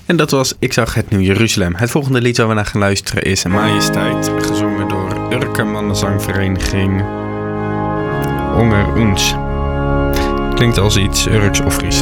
En dat was Ik zag het Nieuw Jeruzalem. Het volgende lied waar we naar gaan luisteren is Majesteit, gezongen door Urke Mannenzangvereniging Onger Uns. Klinkt als iets Urks of Fries.